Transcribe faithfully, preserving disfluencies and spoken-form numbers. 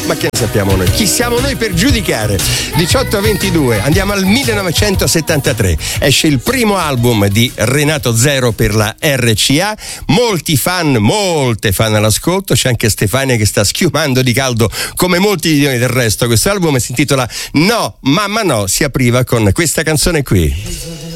Ma che ne sappiamo noi? Chi siamo noi per giudicare? diciotto a ventidue, andiamo al millenovecentosettantatré. Esce il primo album di Renato Zero per la R C A. Molti fan, molte fan all'ascolto. C'è anche Stefania che sta schiumando di caldo come molti di noi del resto. Questo album si intitola No, mamma no. Si apriva con questa canzone qui.